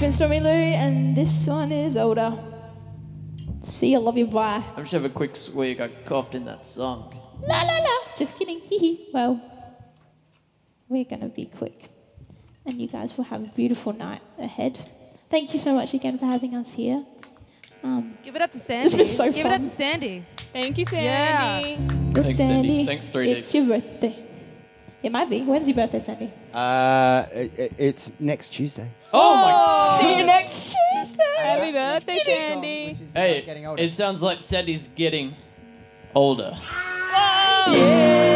been Stormy Lou, and this one is Older. See you, love you, bye. I'm just have a quick squeak. I coughed in that song. La la la. Just kidding. Hee hee. Well, we're going to be quick. And you guys will have a beautiful night ahead. Thank you so much again for having us here. Give it up to Sandy. It's been so Give it fun. up to Sandy. Thank you, Sandy. Yeah. Well, Thanks, Sandy, Sandy. Thanks, 3D. it's your birthday. It might be. When's your birthday, Sandy? It's next Tuesday. Oh my See you goodness. next Tuesday. Happy birthday, Sandy. Hey, it sounds like Sandy's getting older. Whoa. Yeah.